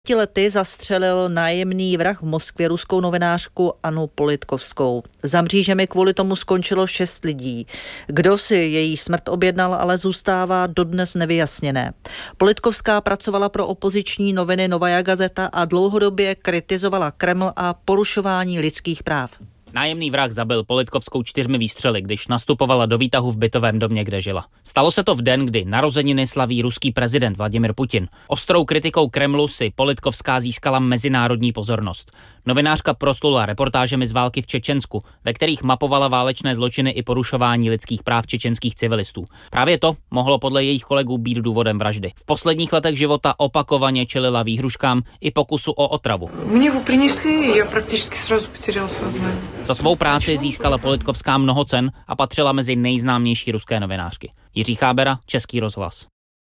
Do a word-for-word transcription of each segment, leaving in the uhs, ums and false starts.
lety zastřelil nájemný vrah v Moskvě ruskou novinářku Annu Politkovskou. Za mřížemi kvůli tomu skončilo šest lidí. Kdo si její smrt objednal, ale zůstává dodnes nevyjasněné. Politkovská pracovala pro opoziční noviny Novaja Gazeta a dlouhodobě kritizovala Kreml a porušování lidských práv. Nájemný vrah zabil Politkovskou čtyřmi výstřely, když nastupovala do výtahu v bytovém domě, kde žila. Stalo se to v den, kdy narozeniny slaví ruský prezident Vladimir Putin. Ostrou kritikou Kremlu si Politkovská získala mezinárodní pozornost. Novinářka proslula reportážemi z války v Čečensku, ve kterých mapovala válečné zločiny i porušování lidských práv čečenských civilistů. Právě to mohlo podle jejich kolegů být důvodem vraždy. V posledních letech života opakovaně čelila výhruškám i pokusu o otravu. Mě ho přinesli, já prakticky sразу poterял сознание. Za svou práci získala Politkovská mnoho cen a patřila mezi nejznámější ruské novinářky. Jiří Chábera, Český rozhlas.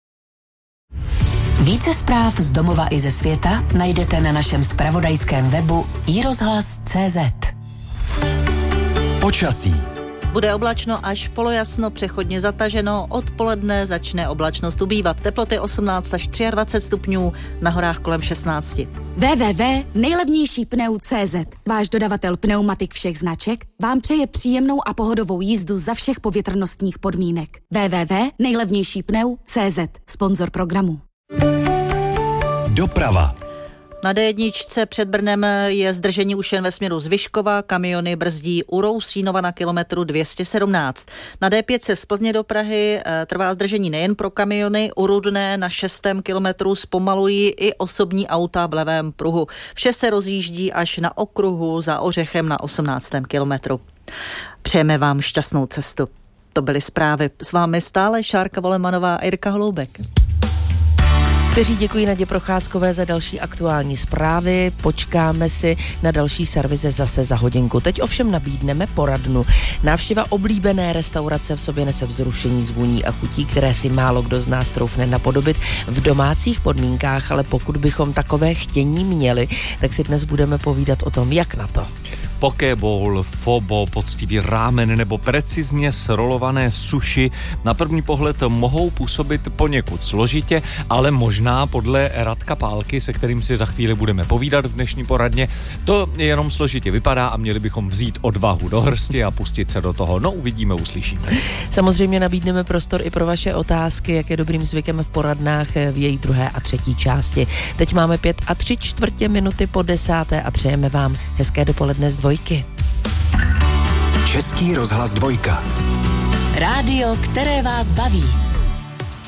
Více zpráv z domova i ze světa najdete na našem zpravodajském webu i rozhlas tečka cé zet. Počasí. Bude oblačno až polojasno, přechodně zataženo, odpoledne začne oblačnost ubývat. Teploty osmnáct až dvacet tři stupňů, na horách kolem šestnáct. w w w tečka nejlevnější pneu tečka cé zet. Váš dodavatel pneumatik všech značek vám přeje příjemnou a pohodovou jízdu za všech povětrnostních podmínek. w w w tečka nejlevnější pneu tečka cé zet. Sponzor programu. Doprava. Na dé jedna před Brnem je zdržení už jen ve směru z Vyškova, kamiony brzdí u Rousínova na kilometru dvě stě sedmnáct. Na dé pět se z Plzně do Prahy trvá zdržení nejen pro kamiony, u Rudné na šestém kilometru zpomalují i osobní auta v levém pruhu. Vše se rozjíždí až na okruhu za Ořechem na osmnáctém kilometru. Přejeme vám šťastnou cestu. To byly zprávy. S vámi stále Šárka Volemanová a Jirka Holoubek. Kteří děkuji Nadě Procházkové za další aktuální zprávy. Počkáme si na další servise zase za hodinku. Teď ovšem nabídneme poradnu. Návštěva oblíbené restaurace v sobě nese vzrušení, zvůní a chutí, které si málo kdo z nás troufne napodobit v domácích podmínkách, ale pokud bychom takové chtění měli, tak si dnes budeme povídat o tom, jak na to. Pokéball, fobo, poctivý rámen nebo precizně srolované sushi na první pohled mohou působit poněkud složitě, ale možná podle Radka Pálky, se kterým si za chvíli budeme povídat v dnešní poradně, to jenom složitě vypadá a měli bychom vzít odvahu do hrsti a pustit se do toho. No, uvidíme, uslyšíme. Samozřejmě nabídneme prostor i pro vaše otázky, jak je dobrým zvykem v poradnách v její druhé a třetí části. Teď máme pět a tři čtvrtě minuty po desáté a přejeme vám hezké dopoledne z dvojky. Český rozhlas dvojka. Rádio, které vás baví.